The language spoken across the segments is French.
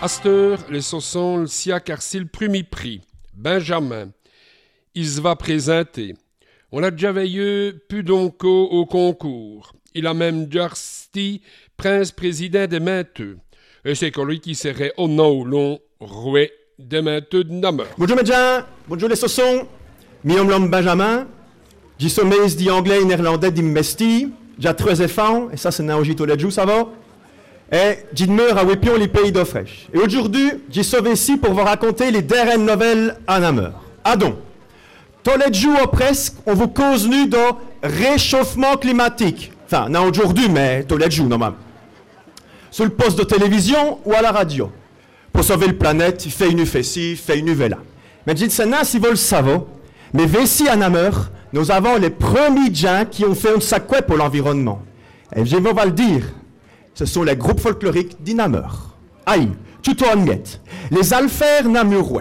Asteur, les sossons, le siac arcil premier prix. Benjamin. Il se va présenter. On l'a déjà veillé Pudonco au concours. Il a même déjà sti prince-président des Mainteux. Et c'est qu'on lui qui serait au nom long roi des Mainteux de Namur. Bonjour médecin, bonjour les sossons. Mi-homme Benjamin. J'ai sommé dit anglais et néerlandais d'immesti. J'ai 13 enfants, et ça c'est un tous les jours, ça va. Et j'ai demeure à Wépion, les pays d'eau fraîche. Et aujourd'hui, j'ai sauvé ici pour vous raconter les dernières nouvelles à Namur. Adon. Tous les jours presque, on vous cause nu de réchauffement climatique. Enfin, non aujourd'hui, mais tous les jours, normalement. Sur le poste de télévision ou à la radio. Pour sauver le planète, il fait une ci, il fait une là. Mais je dis, si vous le savez, mais ici à Namur, nous avons les premiers gens qui ont fait un sacré pour l'environnement. Et je vais vous le dire, ce sont les groupes folkloriques d'Inamur. Aïe, tout en miette. Les alfers namurois.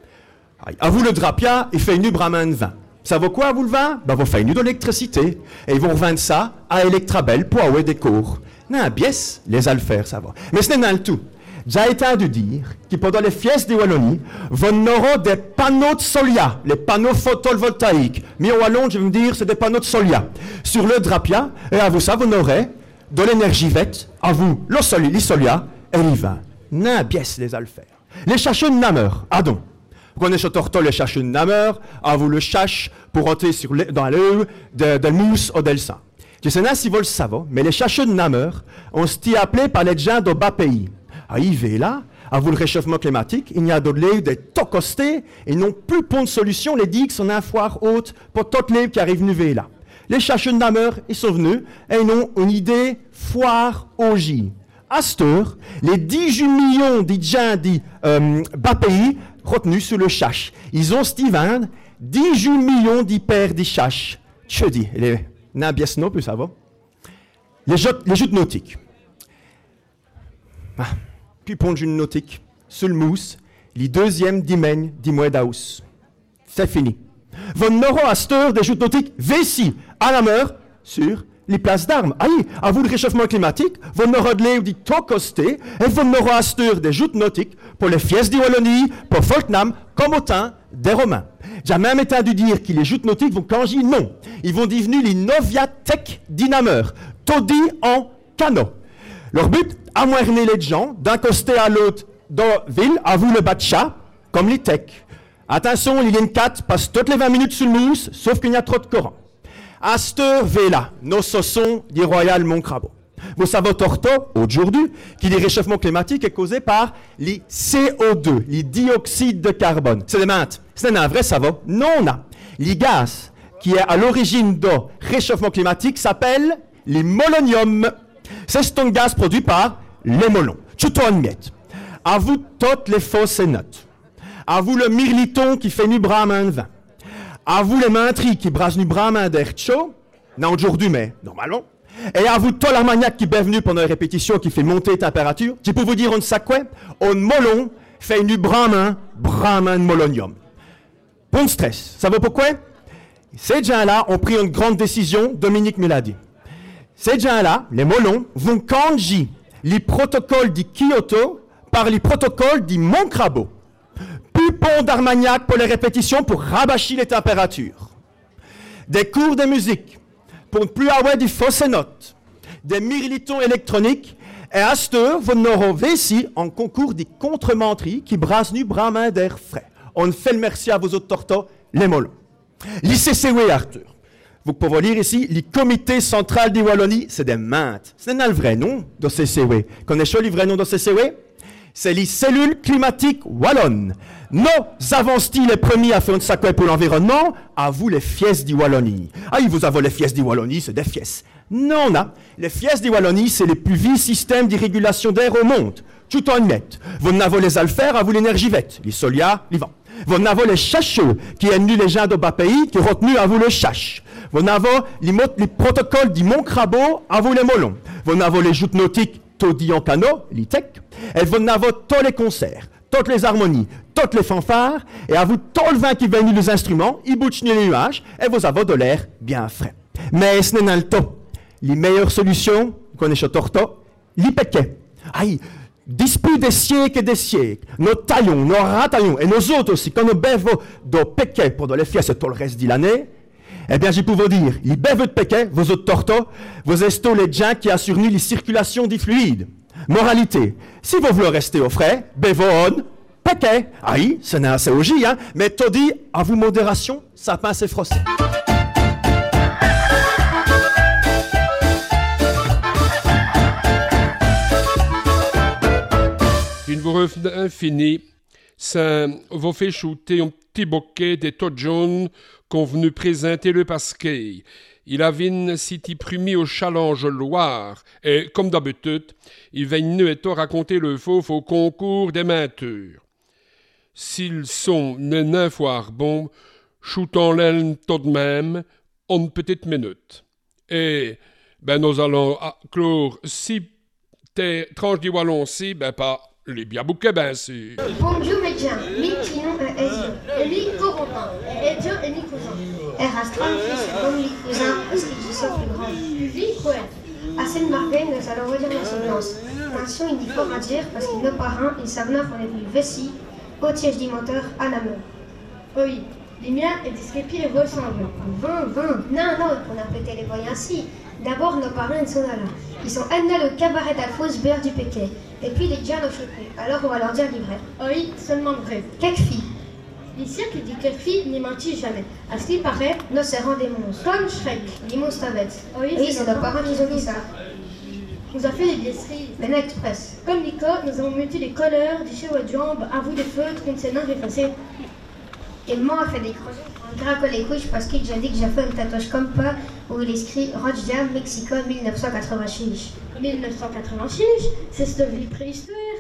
Aïe, à vous le drapia, il fait une bramin de vin. Ça vaut quoi à vous le vin? Ben, vous faites une de l'électricité. Et ils vont revendre ça à Electrabel pour avoir des cours. Non, biès, les alfers, ça va. Mais ce n'est pas le tout. J'ai été de dire que pendant les fiestes de Wallonie, vous aurez des panneaux de solia, les panneaux photovoltaïques. Mais en Wallon, je veux me dire, c'est des panneaux de solia. Sur le drapia, et à vous ça, vous aurez de l'énergie verte, à vous, le solia, et le vin. Non, biès, les alfers. Les chacheux de Namur, adon. Vous connaissez torto les chacheux de Namur, à vous le chache pour entrer dans l'eau de mousse ou del sang. Je sais pas si vous le savez, mais les chacheux de Namur, on s'y appelé par les gens de bas pays. À Yves là, à vous le réchauffement climatique, il y a de l'eau des tocostés et non plus pour une solution, les digues sont un foire haute pour toutes les qui arrivent nuver là. Les chacheux de Namur, ils sont venus et ils ont une idée foire au J. À cette heure, les 18 millions de gens du bas pays retenus sur le chache. Ils ont Steven, 18 millions d'hyper des chaches. Je dis, les nabies non plus, ça va. Les joutes nautiques. Ah. Puis ponge une nautique, sur le mousse, les deuxièmes dimègnes d'Imoé d'Aus. C'est fini. Von neuro à cette heure des joutes nautiques, ici, à la mer, sur les places d'armes. Aïe, à vous le réchauffement climatique, von neuro de l'eau dit tocosté, et von neuro à cette heure des joutes nautiques pour les fiestes de Wallonie, pour Folknam, comme au temps des Romains. J'ai même été dû dire que les joutes nautiques vont changer, non. Ils vont devenir les Noviatech d'Inamur, toddy en canot. Leur but, amoerner les gens d'un côté à l'autre de la ville, à vous le batcha, comme les techs. Attention, il y a une 4 passe toutes les 20 minutes sur le mousse, sauf qu'il y a trop de courant. À cette heure, là, nos saussons du Royal Montcrabeau. Vous savez, torto, aujourd'hui, que le réchauffement climatique est causé par les CO2, les dioxydes de carbone. C'est des maintes. C'est un vrai, ça va? Non, non. Les gaz qui est à l'origine du réchauffement climatique s'appellent les moloniums. C'est un gaz produit par les molons. Tout en miette. À vous toutes les fausses notes. À vous le mirliton qui fait nu bramin de vin. À vous les mentries qui brassent nu bramin d'air chaud. Non aujourd'hui, mais normalement. Et à vous tout l'armagnac qui est venu pendant les répétitions qui fait monter la température. Je peux vous dire on sait quoi? Un molon fait nu bramin de molonium. Bon stress. Ça va pourquoi? Ces gens-là ont pris une grande décision, Dominique me l'a dit. Ces gens-là, les molons, vont changer les protocoles de Kyoto par les protocoles de Montcrabeau. Pupon d'Armagnac pour les répétitions pour rabâcher les températures. Des cours de musique pour ne plus avoir des fausses notes. Des mirlitons électroniques. Et à cette heure, vous n'aurez ici un concours de contre-menteries qui brassent nu bramin d'air frais. On fait le merci à vos autres tortos, les molons. L'ICCW, Arthur. Vous pouvez lire ici, le comité central des Wallonie, c'est des maintes. C'est le vrai nom de CCW. Connaissez-vous le vrai nom de CCW? C'est les cellules climatiques wallonnes. Nous avons les premiers à faire un sacré pour l'environnement, à vous les fiestes des Wallonie. Ah, vous avez les fiestes des Wallonie, c'est des fiestes. Non, non. Les fiestes des Wallonie, c'est les plus vieux systèmes de régulation d'air au monde. Tout en net. Vous n'avez les alfers, à vous l'énergie verte, les solia, les vents. Vous n'avez les chacheux, qui est nu les gens de bas pays, qui retenu à vous le chache. Vous n'avez les protocoles du Montcrabeau, à vous les molons. Vous n'avez les joutes nautiques, taudis en canot, les techs. Et vous n'avez tous les concerts, toutes les harmonies, toutes les fanfares, et à vous tout le vin qui vient des instruments, il bouche les nuages, et vous avez de l'air bien frais. Mais ce n'est pas le temps. Les meilleures solutions, vous connaissez torto, les péquets. Aïe, Dispute des siècles, nos taillons, nos rataillons, et nos autres aussi, quand nous bêvons de péquets pour de les fiestes tout le reste de l'année, eh bien, j'ai pour vous dire, ils bêvent de péquets, vos autres tortos, vos estos les gens qui assurent la circulation des fluides. Moralité, si vous voulez rester au frais, bêvons, péquets. Aïe, ce n'est assez au J, hein, mais tout dit, à vous modération, ça pince et froissé. Une vous infini, ça vous fait shooter un petit bouquet des taux jaunes qu'on venu présenter le Pasquet. Il avait une city prumi au Challenge Loire et, comme d'habitude, il va nous raconter le faux au concours des menteurs. S'ils sont nains foire bons, shootons l'aile tout de même en petite minute. Et, ben, nous allons clore si t'es tranche du wallon-ci, ben, pas les bien bouquets, ben, sûr. Bonjour, médecin. Mi Chinon et Ezio. Et mi Corentin. Et Ezio et mi cousin. Erastron, fils comme mi cousin, parce qu'ils sont plus grands. Lui, Cohen. Arsène Margaine, nous allons redire la silence. Mention uniforme à dire, parce qu'ils nos parents, ils savent neuf, on est plus vessis, au tiège du moteur, à la main. Oui, les miens et des sképis les ressemblent. 20. Non, on a pété les voyants ainsi. D'abord, nos parents, ils sont là. Ils sont amenés au cabaret d'Alphonse Béard du Péquet. Et puis, les gens l'ont chopé. Alors, on va leur dire livret. Oui, seulement vrai. Quelques filles. Ici, qui dit quelques filles n'y mentit jamais. À ce qu'il paraît, Nos serrants des monstres. comme Shrek. Les monstres bêtes. Oui, c'est nos parents qui ont dit ça. Nous a fait des biaiseries. Maintenant, express. Comme Nico, nous avons muté des colleurs, des cheveux de jambes, un bout de feutre contre ses nains effacés. Et moi, a fait des crochets pour un craque les couches parce que j'ai dit que j'ai fait une tatouage comme pas où il écrit Rotterdam, Mexico, 1986. 1986, c'est cette vie préhistoire.